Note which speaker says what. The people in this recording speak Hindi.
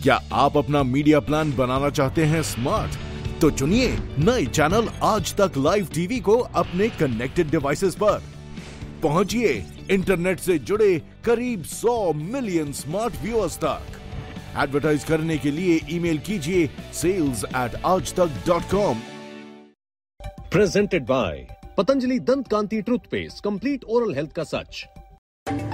Speaker 1: क्या आप अपना मीडिया प्लान बनाना चाहते हैं स्मार्ट? तो चुनिए नए चैनल आज तक लाइव टीवी को अपने कनेक्टेड डिवाइसेस पर। पहुंचिए इंटरनेट से जुड़े करीब 100 मिलियन स्मार्ट व्यूअर्स तक। एडवर्टाइज करने के लिए ईमेल कीजिए sales@aajtak.com।
Speaker 2: प्रेजेंटेड बाय पतंजलि दंत कांति टूथपेस्ट, कंप्लीट ओरल हेल्थ का सच।